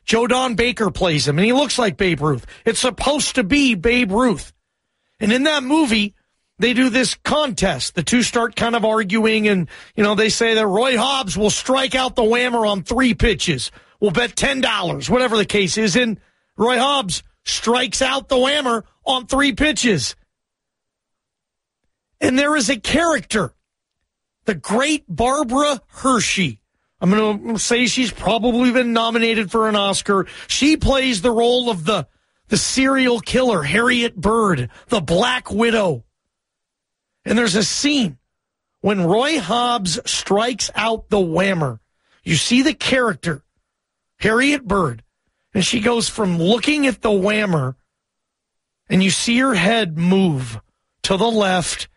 Joe Don Baker plays him, and he looks like Babe Ruth. It's supposed to be Babe Ruth. And in that movie, they do this contest. The two start kind of arguing, and, they say that Roy Hobbs will strike out the whammer on 3 pitches. We'll bet $10, whatever the case is. And Roy Hobbs strikes out the whammer on 3 pitches. And there is a character, the great Barbara Hershey. I'm going to say she's probably been nominated for an Oscar. She plays the role of the serial killer, Harriet Bird, the Black Widow. And there's a scene when Roy Hobbs strikes out the whammer. You see the character, Harriet Bird, and she goes from looking at the whammer, and you see her head move to the left